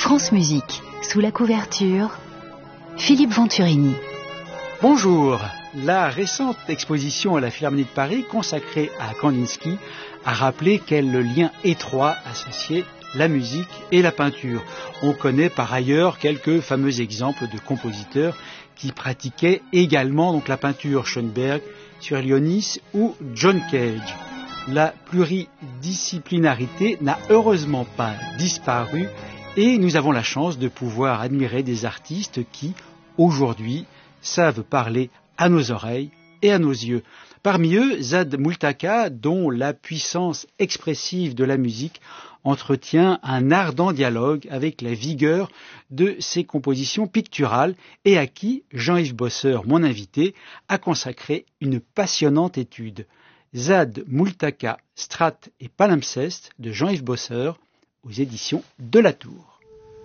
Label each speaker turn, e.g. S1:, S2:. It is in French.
S1: France Musique, sous la couverture, Philippe Venturini.
S2: Bonjour. La récente exposition à la Philharmonie de Paris consacrée à Kandinsky a rappelé quel lien étroit associait la musique et la peinture. On connaît par ailleurs quelques fameux exemples de compositeurs qui pratiquaient également la peinture, Schoenberg, Sibelius ou John Cage. La pluridisciplinarité n'a heureusement pas disparu et nous avons la chance de pouvoir admirer des artistes qui, aujourd'hui, savent parler à nos oreilles et à nos yeux. Parmi eux, Zad Multaka, dont la puissance expressive de la musique entretient un ardent dialogue avec la vigueur de ses compositions picturales et à qui Jean-Yves Bosseur, mon invité, a consacré une passionnante étude. Zad Multaka, Strat et Palimpseste de Jean-Yves Bosseur aux éditions de La Tour.